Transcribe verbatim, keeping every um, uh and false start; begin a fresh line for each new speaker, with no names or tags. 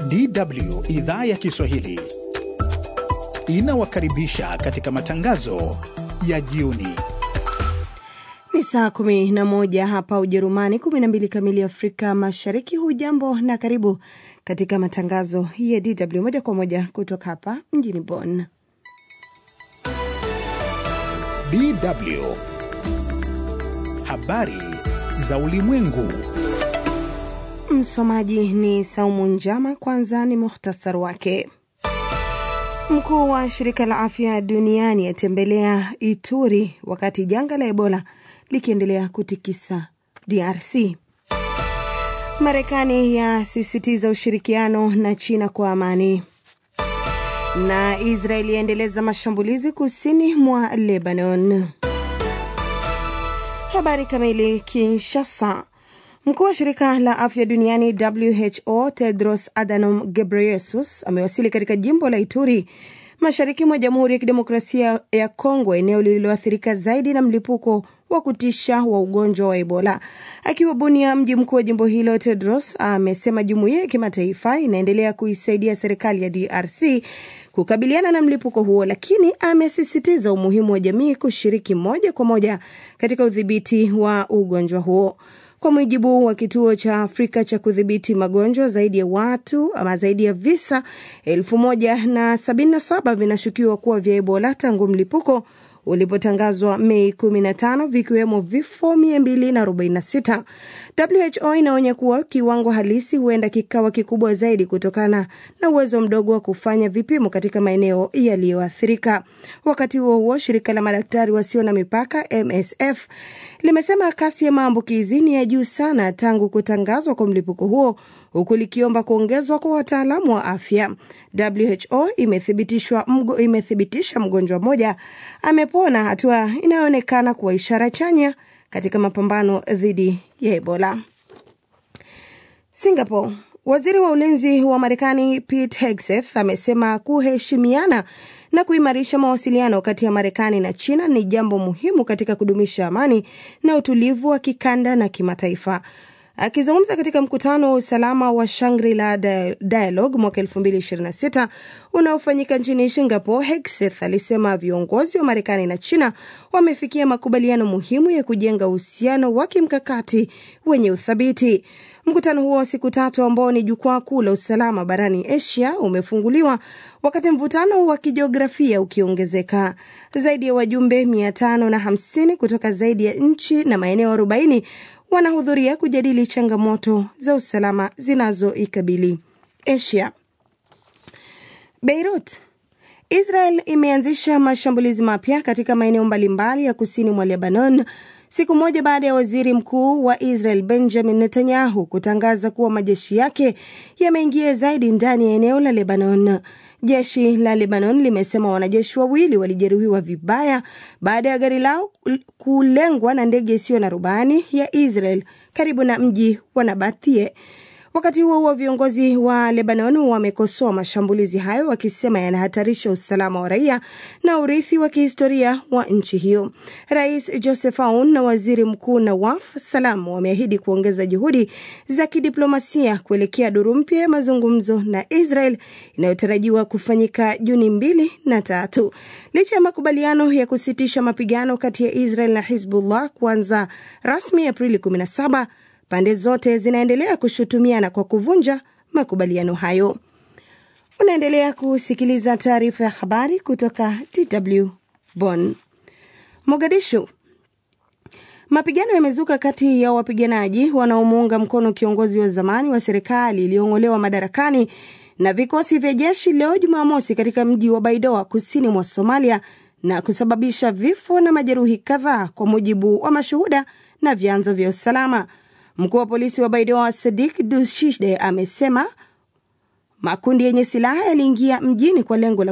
D W idhaa ya Kiswahili inawakaribisha katika matangazo ya jioni.
Ni saa kumi na moja hapa Ujerumani, kumi na mbili kamili Afrika Mashariki. Hujambo na karibu katika matangazo ya D W moja kwa moja kutoka hapa mjini Bonn.
D W habari za ulimwengu.
Msomaji ni Saumu Njama. Kwanza ni muhtasari wake. Mkuu wa shirika la afya duniani atembelea Ituri wakati janga la Ebola likiendelea kutikisa D R C. Marekani yasisitiza ushirikiano na China kwa amani. Na Israeli yaendeleza mashambulizi kusini mwa Lebanon. Habari kamili. Kinshasa. Mkuu wa shirika la afya duniani W H O Tedros Adhanom Ghebreyesus amewasili katika jimbo la Ituri, mashariki mwa Jamhuri ya Kidemokrasia ya Kongo, eneo lililoathirika zaidi na mlipuko wa kutisha wa ugonjwa wa Ebola. Akiwa Bunia, mji mkuu wa jimbo hilo, Tedros amesema jumuiya ya kimataifa inaendelea kuisaidia serikali ya D R C kukabiliana na mlipuko huo, lakini amesisitiza umuhimu wa jamii kushiriki moja kwa moja katika udhibiti wa ugonjwa huo. Kwa mujibu wa kituo cha Afrika cha kudhibiti magonjwa, zaidi ya watu ama zaidi ya visa elfu moja na sabini na saba vinashukiwa kuwa vya Ebola tangu mlipuko ulipotangazwa Mei kumi na tano, vikiwemo vifo mia mbili na arobaini na sita. W H O inaonya kuwa kiwango halisi huenda kikawa kikubwa zaidi kutokana na uwezo mdogo wa kufanya vipimo katika maeneo yaliyoathirika. Wakati huo huo, shirika la madaktari wasio na mipaka M S F limesema kasi ya maambukizi ni ya juu sana tangu kutangazwa kwa mlipuko huo, huku likiomba kuongezwa kwa wataalamu wa afya. W H O imethibitishwa mgo, imethibitisha mgonjwa mmoja amepona, hatua inayoonekana kuwa ishara chanya katika mapambano dhidi ya Ebola. Singapore. Waziri wa ulinzi wa Marekani Pete Hegseth amesema kuheshimiana na kuimarisha mawasiliano kati ya Marekani na China ni jambo muhimu katika kudumisha amani na utulivu wa kikanda na kimataifa. Akizungumza katika mkutano wa usalama wa Shangri-La Dialogue mwaka elfu mbili ishirini na sita unaofanyika nchini Singapore, Hegseth alisema viongozi wa Marekani na China wamefikia makubaliano muhimu ya kujenga uhusiano wa kimkakati wenye uthabiti. Mkutano huo wa siku tatu, ambao ni jukwaa kuu la usalama barani Asia, umefunguliwa wakati mvutano wa kijiografia ukiongezeka. Zaidi ya wajumbe mia tano na hamsini kutoka zaidi ya nchi na maeneo arobaini wanahudhuria kujadili changamoto za usalama zinazoikabili Asia. Beirut. Israel imeanzisha mashambulizi mapya katika maeneo mbalimbali ya kusini mwa Lebanon, siku moja baada ya waziri mkuu wa Israel Benjamin Netanyahu kutangaza kuwa majeshi yake yameingia zaidi ndani ya eneo la Lebanon. Jeshi la Lebanon limesema wanajeshi wawili walijeruhiwa vibaya baada ya gari lao kulengwa na ndege isiyo na rubani ya Israel karibu na mji wa Nabatie. Wakati huo huo, viongozi wa Lebanon wamekosoa mashambulizi hayo, wakisema yanahatarisha usalama wa raia na urithi wa kihistoria wa nchi hiyo. Rais Joseph Aoun na waziri mkuu Nawaf Salam wameahidi kuongeza juhudi za kidiplomasia kuelekea duru mpya ya mazungumzo na Israel inayotarajiwa kufanyika Juni mbili na tatu. Licha ya makubaliano ya kusitisha mapigano kati ya Israel na Hezbollah kuanza rasmi Aprili kumi na saba, pande zote zinaendelea kushutumiana kwa kuvunja makubaliano hayo. Unaendelea kusikiliza taarifa ya habari kutoka D W Bonn. Mogadishu. Mapigano yamezuka kati ya wapiganaji wanaomuunga mkono kiongozi wa zamani wa serikali iliyong'olewa madarakani na vikosi vya jeshi leo Jumamosi katika mji wa Baidoa kusini mwa Somalia, na kusababisha vifo na majeruhi kadhaa, kwa mujibu wa mashuhuda na vyanzo vya usalama. Mkuu wa polisi wa Baidoa Sadiq Dushide amesema makundi yenye silaha yaliingia mjini kwa lengo la